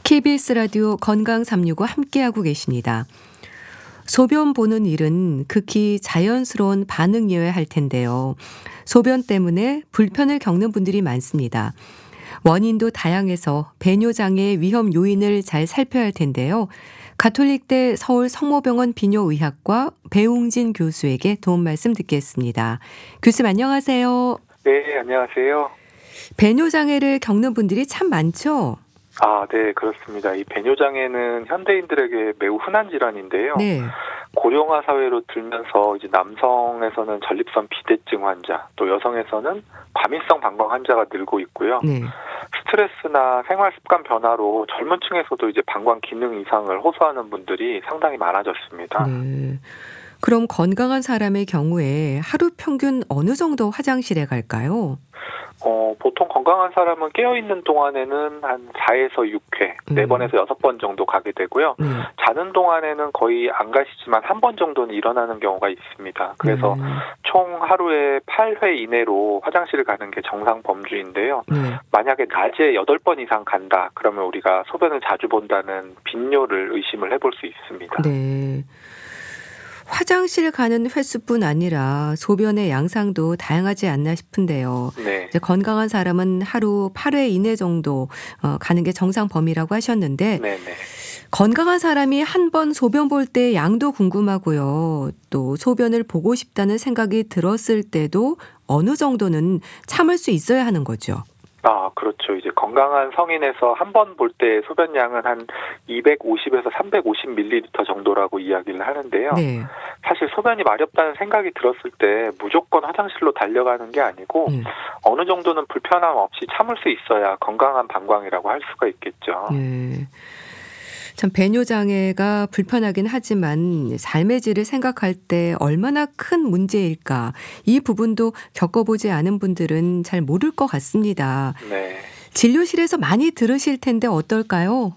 KBS 라디오 건강 365 함께하고 계십니다. 소변 보는 일은 극히 자연스러운 반응이어야 할 텐데요. 소변 때문에 불편을 겪는 분들이 많습니다. 원인도 다양해서 배뇨장애의 위험 요인을 잘 살펴야 할 텐데요. 가톨릭대 서울 성모병원 비뇨의학과 배웅진 교수에게 도움 말씀 듣겠습니다. 교수님 안녕하세요. 네, 안녕하세요. 배뇨장애를 겪는 분들이 참 많죠? 네, 그렇습니다. 이 배뇨장애는 현대인들에게 매우 흔한 질환인데요. 네. 고령화 사회로 들면서 이제 남성에서는 전립선 비대증 환자, 또 여성에서는 과민성 방광 환자가 늘고 있고요. 네. 스트레스나 생활 습관 변화로 젊은 층에서도 이제 방광 기능 이상을 호소하는 분들이 상당히 많아졌습니다. 네. 그럼 건강한 사람의 경우에 하루 평균 어느 정도 화장실에 갈까요? 보통 건강한 사람은 깨어있는 동안에는 한 4에서 6회, 4번에서 6번 정도 가게 되고요. 자는 동안에는 거의 안 가시지만 한 번 정도는 일어나는 경우가 있습니다. 그래서 총 하루에 8회 이내로 화장실을 가는 게 정상 범주인데요. 만약에 낮에 8번 이상 간다, 그러면 우리가 소변을 자주 본다는 빈뇨를 의심을 해볼 수 있습니다. 네. 화장실 가는 횟수뿐 아니라 소변의 양상도 다양하지 않나 싶은데요. 네. 이제 건강한 사람은 하루 8회 이내 정도 가는 게 정상 범위라고 하셨는데 네네. 건강한 사람이 한 번 소변 볼 때 양도 궁금하고요. 또 소변을 보고 싶다는 생각이 들었을 때도 어느 정도는 참을 수 있어야 하는 거죠. 그렇죠. 이제 건강한 성인에서 한 번 볼 때 소변량은 한 250에서 350ml 정도라고 이야기를 하는데요. 네. 사실 소변이 마렵다는 생각이 들었을 때 무조건 화장실로 달려가는 게 아니고 어느 정도는 불편함 없이 참을 수 있어야 건강한 방광이라고 할 수가 있겠죠. 네. 참 배뇨장애가 불편하긴 하지만 삶의 질을 생각할 때 얼마나 큰 문제일까, 이 부분도 겪어보지 않은 분들은 잘 모를 것 같습니다. 네. 진료실에서 많이 들으실 텐데 어떨까요?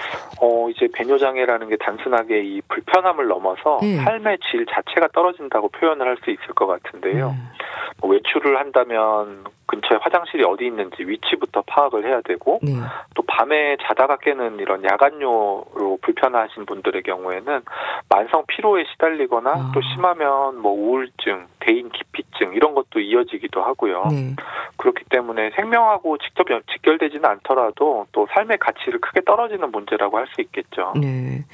이제 배뇨장애라는 게 단순하게 이 불편함을 넘어서 삶의 질 자체가 떨어진다고 표현을 할 수 있을 것 같은데요. 외출을 한다면 근처에 화장실이 어디 있는지 위치부터 파악을 해야 되고, 또 밤에 자다가 깨는 이런 야간뇨로 불편하신 분들의 경우에는 만성 피로에 시달리거나 또 심하면 뭐 우울증, 대인 기피증 이런 것도 이어지기도 하고요. 그렇기 때문에 생명하고 직접 직결되지는 않더라도 또 삶의 가치를 크게 떨어지는 문제라고 할 수 있겠죠. 네.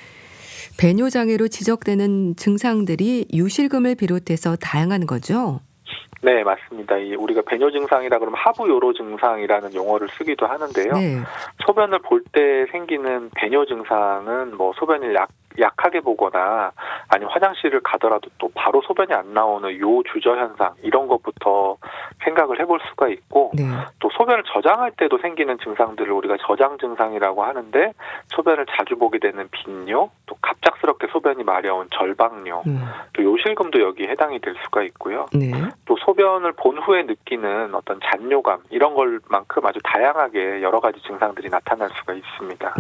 배뇨장애로 지적되는 증상들이 유실금을 비롯해서 다양한 거죠? 네, 맞습니다. 우리가 배뇨 증상이라 그러면 하부 요로 증상이라는 용어를 쓰기도 하는데요. 소변을 볼 때 생기는 배뇨 증상은 뭐 소변을 약하게 보거나 아니면 화장실을 가더라도 또 바로 소변이 안 나오는 요 주저 현상, 이런 것부터 생각을 해볼 수가 있고, 또 소변을 저장할 때도 생기는 증상들을 우리가 저장 증상이라고 하는데, 소변을 자주 보게 되는 빈뇨, 또 갑작스럽게 소변이 마려운 절박뇨, 또 요실금도 여기에 해당이 될 수가 있고요. 또 소변을 본 후에 느끼는 어떤 잔뇨감, 이런 걸만큼 아주 다양하게 여러 가지 증상들이 나타날 수가 있습니다.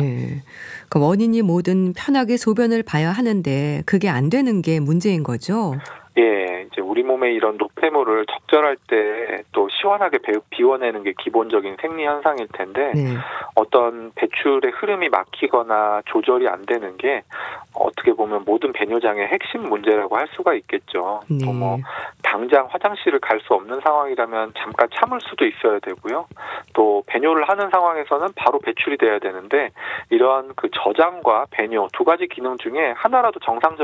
그 원인이 뭐든 편하게 소변을 봐야 하는데 그게 안 되는 게 문제인 거죠? 예, 이제 우리 몸에 이런 노폐물을 적절할 때 또 시원하게 비워내는 게 기본적인 생리 현상일 텐데, 어떤 배출의 흐름이 막히거나 조절이 안 되는 게 어떻게 보면 모든 배뇨장애의 핵심 문제라고 할 수가 있겠죠. 또 뭐 당장 화장실을 갈 수 없는 상황이라면 잠깐 참을 수도 있어야 되고요. 또 배뇨를 하는 상황에서는 바로 배출이 돼야 되는데, 이러한 그 저장과 배뇨 두 가지 기능 중에 하나라도 정상적